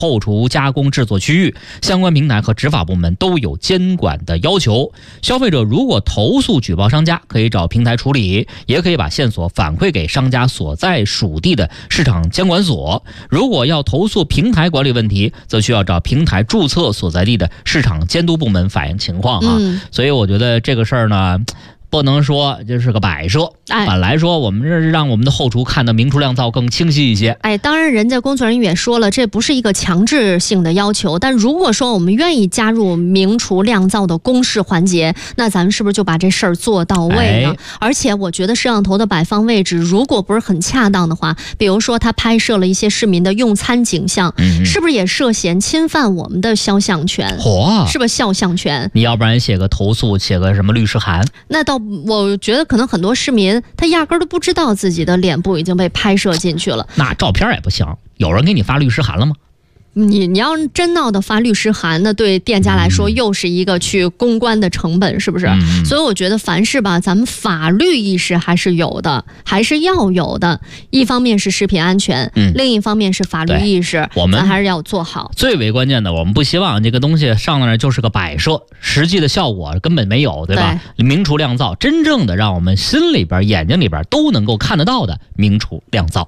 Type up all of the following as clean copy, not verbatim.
后厨加工制作区域，相关平台和执法部门都有监管的要求。消费者如果投诉举报商家，可以找平台处理，也可以把线索反馈给商家所在属地的市场监管所。如果要投诉平台管理问题，则需要找平台注册所在地的市场监督部门反映情况啊。所以我觉得这个事儿呢，不能说就是个摆设，反来说我们这是让我们的后厨看得明厨亮灶更清晰一些。 当然人家工作人员也说了，这不是一个强制性的要求，但如果说我们愿意加入明厨亮灶的公示环节，那咱们是不是就把这事儿做到位呢？而且我觉得摄像头的摆放位置如果不是很恰当的话，比如说他拍摄了一些市民的用餐景象，是不是也涉嫌侵犯我们的肖像权？是不是肖像权？ 你要不然写个投诉，写个什么律师函？ 那倒我觉得可能很多市民他压根儿都不知道自己的脸部已经被拍摄进去了。 那照片也不行，有人给你发律师函了吗？ 你要真闹的发律师函，那对店家来说又是一个去公关的成本，是不是？所以我觉得凡事吧，咱们法律意识还是有的，还是要有的。一方面是食品安全，另一方面是法律意识，我们还是要做好。 最为关键的，我们不希望这个东西上那就是个摆设，实际的效果根本没有，对吧？明厨亮灶，真正的让我们心里边、眼睛里边都能够看得到的明厨亮灶。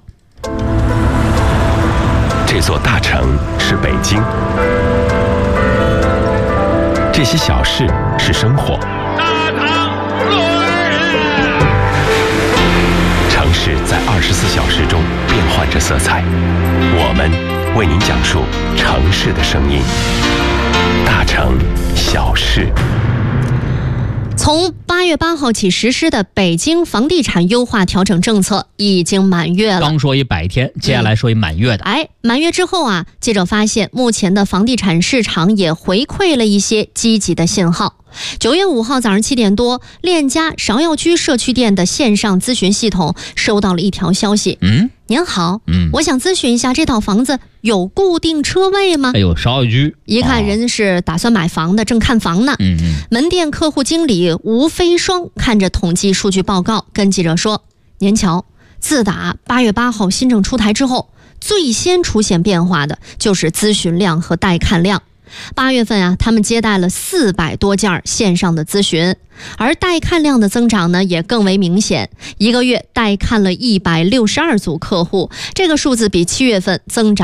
这座大城是北京，这些小事是生活。城市在24小时中变换着色彩，我们为您讲述城市的声音。大城小事。 从8月8号起实施的北京房地产优化调整政策已经满月了。 刚说100天，接下来说一满月的。 满月之后啊，记者发现目前的房地产市场也回馈了一些积极的信号。9月5号早上7点多，链家芍药居社区店的线上咨询系统收到了一条消息。您好，我想咨询一下这套房子有固定车位吗？ 芍药居一看人是打算买房的，正看房呢。门店客户经理吴飞双看着统计数据报告，跟记者说：您瞧，自打8月8号新政出台之后，最先出现变化的就是咨询量和带看量。8月份啊，他们接待了400多件线上的咨询，而带看量的增长呢也更为明显，一个月带看了162组客户，这个数字比7月份增长